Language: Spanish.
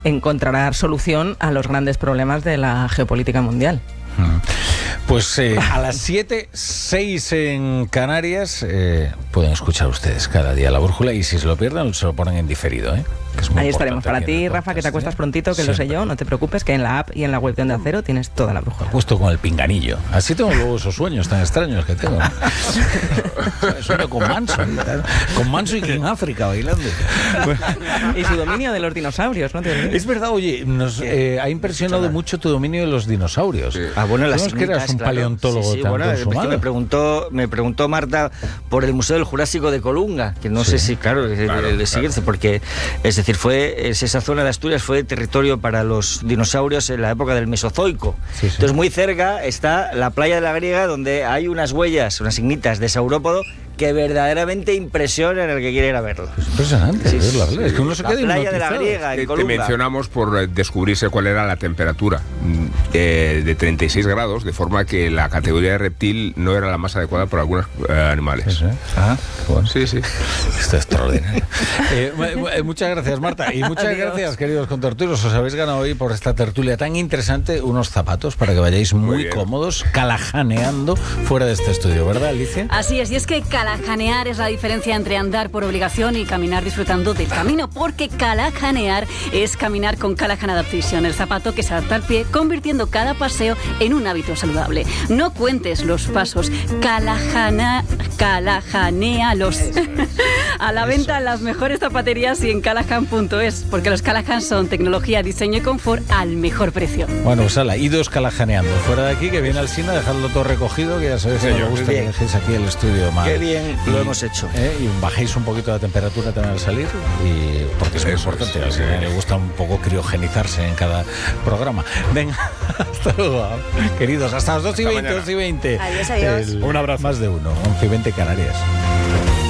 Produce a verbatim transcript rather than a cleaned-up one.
encontrará solución a los grandes problemas de la geopolítica mundial. Pues eh, a las siete, seis en Canarias, eh, pueden escuchar ustedes cada día La Brújula, y si se lo pierden, se lo ponen en diferido, ¿eh? Que es muy Ahí estaremos. Para ti, podcast, Rafa, que te acuestas ¿eh? prontamente, que Siempre. lo sé yo, no te preocupes, que en la app y en la web de Onda Cero tienes toda La Brújula. Puesto con el pinganillo. Así tengo luego esos sueños tan extraños que tengo, ¿no? Sueño con Manso, con Manso y King África bailando. Y su dominio de los dinosaurios, ¿no? Es verdad, oye, nos eh, ha impresionado mucho tu dominio de los dinosaurios. Sí. Ah, bueno, las Sabemos que eras un claro. paleontólogo Sí, sí, tan bueno, consumado. me preguntó, me preguntó Marta por el Museo del Jurásico de Colunga, que no Sí. sé si, claro, le, Claro, le sigue, claro. porque, es decir, fue es esa zona de Asturias fue territorio para los dinosaurios en la época del Mesozoico. Sí, sí. Entonces, muy cerca está la playa de la Griega, donde hay unas huellas, unas ignitas de saurópodo que verdaderamente impresionan al que quiere ir a verlo. Es impresionante, Sí, verlo, sí, es que uno se la queda playa de la hipnotizado. Griega, en Te, te Colunga. mencionamos por eh, descubrirse cuál era la temperatura mm, eh, de treinta y seis grados, de forma que la categoría de reptil no era la más adecuada para algunos eh, animales. Eso, ¿eh? Ah, Bueno, Sí, sí. esto es extraordinario. Eh, mu- mu- muchas gracias, Marta. Y muchas Adiós. gracias, queridos contertulios. Os habéis ganado hoy por esta tertulia tan interesante unos zapatos para que vayáis muy, Muy bien. cómodos, calajaneando fuera de este estudio, ¿verdad, Alicia? Así es, y es que calajanear es la diferencia entre andar por obligación y caminar disfrutando del camino, porque calajanear es caminar con Callahan Adaptation, el zapato que se adapta al pie, convirtiendo cada paseo en un hábito saludable. No cuentes los pasos, calajana, calajanealos. A la venta en las mejores zapaterías y en callahan punto es, porque los Callahan son tecnología, diseño y confort al mejor precio. Bueno, pues ala, idos calajaneando. Fuera de aquí, que viene Alsina, dejadlo todo recogido, que ya sabéis que me gusta que dejéis aquí el estudio más. Qué bien lo hemos hecho. ¿Eh? Y bajéis un poquito la temperatura también al salir, y porque es muy Eso importante. es, Al sí. Alsina le gusta un poco criogenizarse en cada programa. Venga, hasta luego, queridos. Hasta las dos y Hasta veinte, mañana. dos y veinte. Adiós, adiós. Un abrazo. Más de uno, once y veinte Canarias.